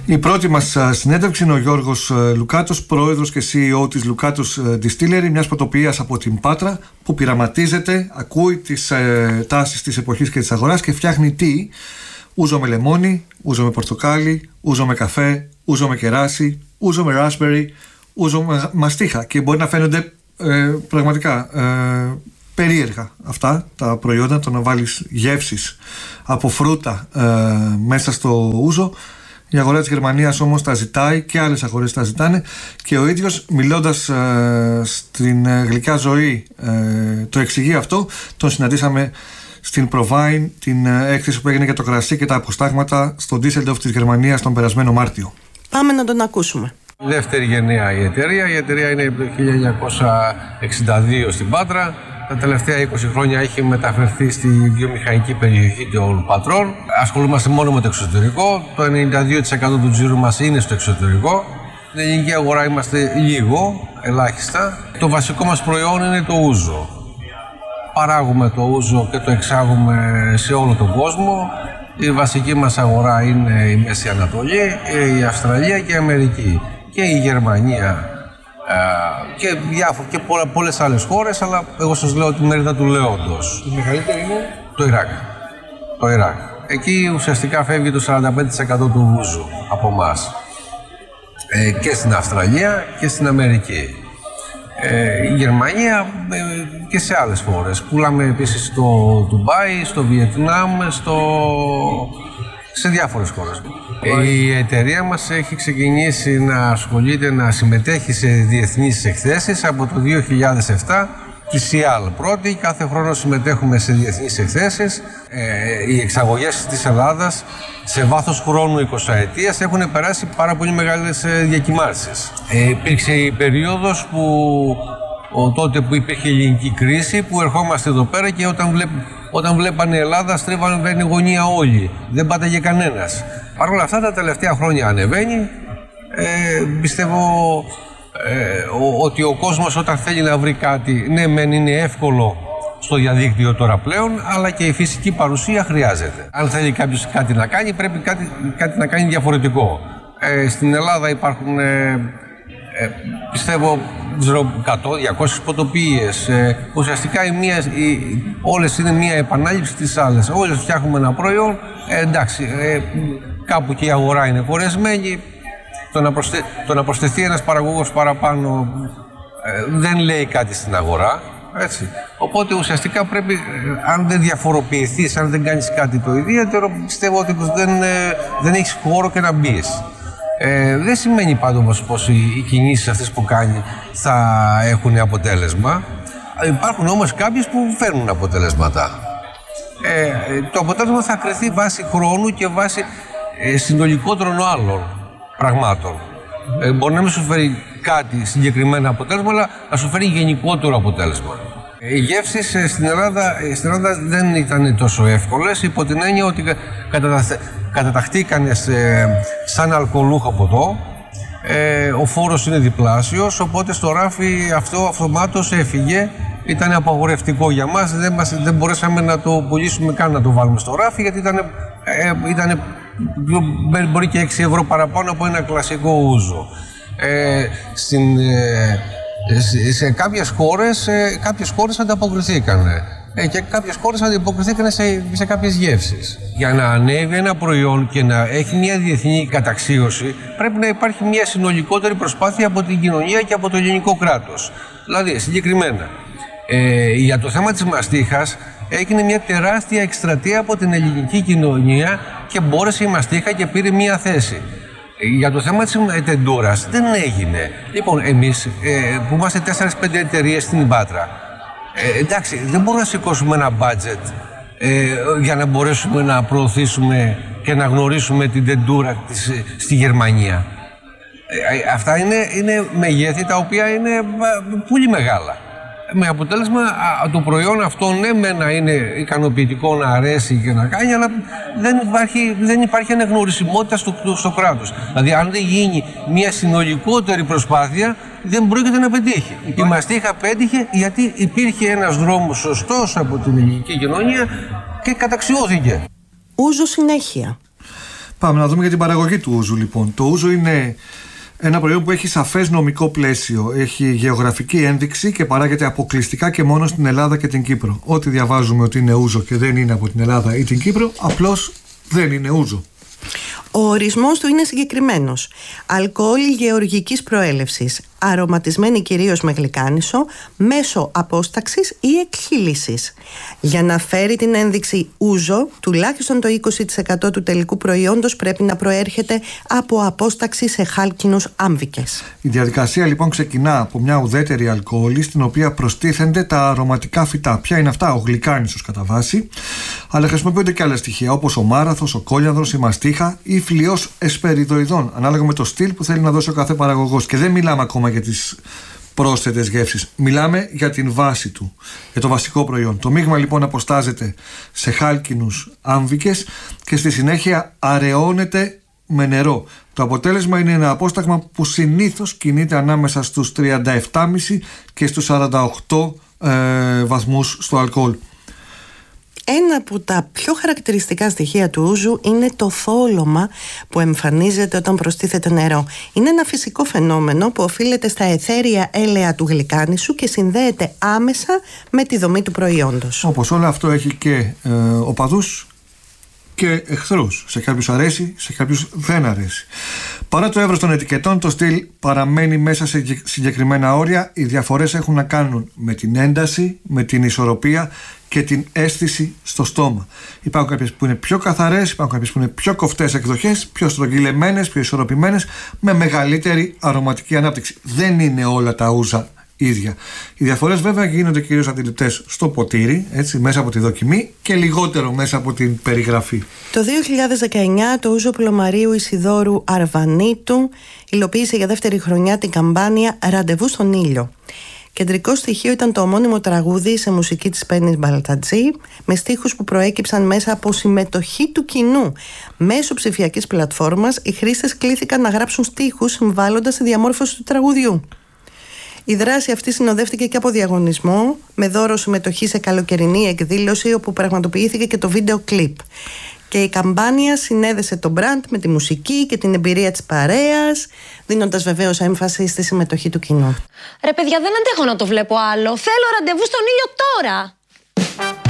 Η πρώτη μας συνέντευξη είναι ο Γιώργος Λουκάτος, πρόεδρος και CEO της Λουκάτος Distillery, μιας πρωτοποιίας από την Πάτρα που πειραματίζεται, ακούει τις τάσεις της εποχής και της αγοράς και φτιάχνει τι? Ούζο με λεμόνι, ούζο με πορτοκάλι, ούζο με καφέ, ούζο με κεράσι, ούζο με raspberry, ούζο με μαστίχα. Και μπορεί να φαίνονται πραγματικά περίεργα αυτά τα προϊόντα, το να βάλεις γεύσεις από φρούτα μέσα στο ούζο. Η αγορά της Γερμανίας όμως τα ζητάει και άλλες αγορές τα ζητάνε, και ο ίδιος, μιλώντας στην γλυκιά ζωή, το εξηγεί αυτό. Τον συναντήσαμε στην Provine, την έκθεση που έγινε για το κρασί και τα αποστάγματα στο Düsseldorf της Γερμανίας τον περασμένο Μάρτιο. Πάμε να τον ακούσουμε. Δεύτερη γενναία η εταιρεία. Η εταιρεία είναι από το 1962 στην Πάτρα. Τα τελευταία 20 χρόνια έχει μεταφερθεί στη βιομηχανική περιοχή των Πατρών. Ασχολούμαστε μόνο με το εξωτερικό. Το 92% του τζίρου μας είναι στο εξωτερικό. Στην ελληνική αγορά είμαστε λίγο, ελάχιστα. Το βασικό μας προϊόν είναι το ούζο. Παράγουμε το ούζο και το εξάγουμε σε όλο τον κόσμο. Η βασική μας αγορά είναι η Μέση Ανατολή, η Αυστραλία και η Αμερική. Και η Γερμανία και πολλές άλλες χώρες, αλλά εγώ σας λέω τη μερίδα του λέοντος. Η μεγαλύτερη είναι το Ιράκ. Εκεί ουσιαστικά φεύγει το 45% του ούζου από εμάς. Και στην Αυστραλία και στην Αμερική. Η Γερμανία και σε άλλες χώρες. Πουλάμε επίσης στο Ντουμπάι, στο Βιετνάμ, σε διάφορες χώρες. Η εταιρεία μας έχει ξεκινήσει να ασχολείται, να συμμετέχει σε διεθνείς εκθέσεις από το 2007. Τη ΣΙΑΛ πρώτη, κάθε χρόνο συμμετέχουμε σε διεθνείς εκθέσεις. Οι εξαγωγές της Ελλάδας σε βάθος χρόνου 20 ετίας έχουν περάσει πάρα πολύ μεγάλες διακυμάνσεις. Υπήρξε η περίοδος τότε που υπήρχε η ελληνική κρίση, που ερχόμαστε εδώ πέρα και όταν βλέπανε η Ελλάδα στρίβανε γωνία όλοι. Δεν πάταγε κανένας. Παρ' όλα αυτά τα τελευταία χρόνια ανεβαίνει. Πιστεύω ότι ο κόσμος όταν θέλει να βρει κάτι, ναι μεν είναι εύκολο στο διαδίκτυο τώρα πλέον, αλλά και η φυσική παρουσία χρειάζεται. Αν θέλει κάποιος κάτι να κάνει, πρέπει κάτι να κάνει διαφορετικό. Στην Ελλάδα υπάρχουν πιστεύω 100-200 πρωτοποιίες. Ουσιαστικά όλες είναι μια επανάληψη της άλλης. Όλες φτιάχνουμε ένα προϊόν, εντάξει, κάπου και η αγορά είναι χωρεσμένη. Το να προσθεθεί ένας παραγωγός παραπάνω δεν λέει κάτι στην αγορά. Έτσι. Οπότε ουσιαστικά πρέπει, αν δεν διαφοροποιηθείς, αν δεν κάνεις κάτι το ιδιαίτερο, πιστεύω ότι δεν έχεις χώρο και να μπεις. Δεν σημαίνει πάντως πως οι κινήσεις αυτές που κάνει θα έχουν αποτέλεσμα. Υπάρχουν όμως κάποιες που φέρνουν αποτελέσματα. Το αποτέλεσμα θα κριθεί βάσει χρόνου και βάσει συνολικότερων άλλων πραγμάτων. Μπορεί να μην σου φέρει κάτι συγκεκριμένο αποτέλεσμα, αλλά να σου φέρει γενικότερο αποτέλεσμα. Οι γεύσεις στην Ελλάδα δεν ήταν τόσο εύκολες, υπό την έννοια ότι καταταχθήκανε σαν αλκοολούχο ποτό. Ο φόρος είναι διπλάσιος, οπότε στο ράφι αυτό αυτομάτως έφυγε. Ήταν απαγορευτικό για μας, δεν μπορέσαμε να το πουλήσουμε καν, να το βάλουμε στο ράφι, γιατί ήταν μπορεί και 6 ευρώ παραπάνω από ένα κλασικό ούζο. Σε κάποιες χώρες ανταποκριθήκαν και κάποιες χώρες ανταποκριθήκαν σε κάποιες γεύσεις. Για να ανέβει ένα προϊόν και να έχει μια διεθνή καταξίωση, πρέπει να υπάρχει μια συνολικότερη προσπάθεια από την κοινωνία και από το ελληνικό κράτος. Δηλαδή, συγκεκριμένα, για το θέμα της μαστίχας έγινε μια τεράστια εκστρατεία από την ελληνική κοινωνία και μπόρεσε η μαστίχα και πήρε μια θέση. Για το θέμα της τεντούρας δεν έγινε. Λοιπόν, εμείς που είμαστε 4-5 εταιρείες στην Πάτρα, εντάξει, δεν μπορούμε να σηκώσουμε ένα budget για να μπορέσουμε να προωθήσουμε και να γνωρίσουμε την τεντούρα στη Γερμανία. Αυτά είναι μεγέθη τα οποία είναι πολύ μεγάλα. Με αποτέλεσμα το προϊόν αυτό ναι με να είναι ικανοποιητικό, να αρέσει και να κάνει, αλλά δεν υπάρχει αναγνωρισιμότητα στο κράτος. Δηλαδή αν δεν γίνει μια συνολικότερη προσπάθεια δεν πρόκειται να πετύχει. Η μαστίχα πέτυχε γιατί υπήρχε ένας δρόμος σωστός από την ελληνική κοινωνία και καταξιώθηκε. Ούζο συνέχεια. Πάμε να δούμε για την παραγωγή του ούζου, λοιπόν. Το ούζο είναι ένα προϊόν που έχει σαφές νομικό πλαίσιο, έχει γεωγραφική ένδειξη και παράγεται αποκλειστικά και μόνο στην Ελλάδα και την Κύπρο. Ό,τι διαβάζουμε ότι είναι ούζο και δεν είναι από την Ελλάδα ή την Κύπρο, απλώς δεν είναι ούζο. Ο ορισμός του είναι συγκεκριμένος. Αλκοόλ γεωργικής προέλευσης, αρωματισμένη κυρίως με γλυκάνισο, μέσω απόσταξης ή εκχύλησης. Για να φέρει την ένδειξη ούζο, τουλάχιστον το 20% του τελικού προϊόντος πρέπει να προέρχεται από απόσταξη σε χάλκινους άμβικες. Η διαδικασία λοιπόν ξεκινά από μια ουδέτερη αλκοόλη, στην οποία προστίθενται τα αρωματικά φυτά. Ποια είναι αυτά? Ο γλυκάνισος κατά βάση, αλλά χρησιμοποιούνται και άλλα στοιχεία όπως ο μάραθος, ο κόλιανδρος, η μαστίχα ή φλοιός εσπεριδοειδών, ανάλογα με το στυλ που θέλει να δώσει ο κάθε παραγωγός. Και δεν μιλάμε ακόμα για τις πρόσθετες γεύσεις. Μιλάμε για την βάση του, για το βασικό προϊόν. Το μείγμα λοιπόν αποστάζεται σε χάλκινους άμβικες και στη συνέχεια αραιώνεται με νερό. Το αποτέλεσμα είναι ένα απόσταγμα που συνήθως κινείται ανάμεσα στους 37,5 και στους 48 βαθμούς στο αλκοόλ. Ένα από τα πιο χαρακτηριστικά στοιχεία του ούζου είναι το θόλωμα που εμφανίζεται όταν προστίθεται νερό. Είναι ένα φυσικό φαινόμενο που οφείλεται στα αιθέρια έλαια του γλυκάνισου και συνδέεται άμεσα με τη δομή του προϊόντος. Όπως όλο αυτό έχει και οπαδούς και εχθρούς. Σε κάποιους αρέσει, σε κάποιους δεν αρέσει. Παρά το εύρος των ετικετών, το στυλ παραμένει μέσα σε συγκεκριμένα όρια. Οι διαφορές έχουν να κάνουν με την ένταση, με την ισορροπία και την αίσθηση στο στόμα. Υπάρχουν κάποιες που είναι πιο καθαρές, υπάρχουν κάποιες που είναι πιο κοφτές εκδοχές, πιο στρογγυλεμένες, πιο ισορροπημένες, με μεγαλύτερη αρωματική ανάπτυξη. Δεν είναι όλα τα ούζα ίδια. Οι διαφορές βέβαια γίνονται κυρίως αντιληπτές στο ποτήρι, έτσι, μέσα από τη δοκιμή, και λιγότερο μέσα από την περιγραφή. Το 2019 το ούζο Πλωμαρίου Ισιδώρου Αρβανίτου υλοποίησε για δεύτερη χρονιά την καμπάνια «Ραντεβού στον ήλιο». Κεντρικό στοιχείο ήταν το ομώνυμο τραγούδι σε μουσική της Πέννης Μπαλτατζή, με στίχους που προέκυψαν μέσα από συμμετοχή του κοινού. Μέσω ψηφιακής πλατφόρμας οι χρήστες κλήθηκαν να γράψουν στίχους συμβάλλοντας στη διαμόρφωση του τραγουδιού. Η δράση αυτή συνοδεύτηκε και από διαγωνισμό, με δώρο συμμετοχή σε καλοκαιρινή εκδήλωση όπου πραγματοποιήθηκε και το βίντεο κλιπ. Και η καμπάνια συνέδεσε το μπραντ με τη μουσική και την εμπειρία της παρέας, δίνοντας βεβαίως έμφαση στη συμμετοχή του κοινού. Ρε παιδιά, δεν αντέχω να το βλέπω άλλο. Θέλω ραντεβού στον ήλιο τώρα!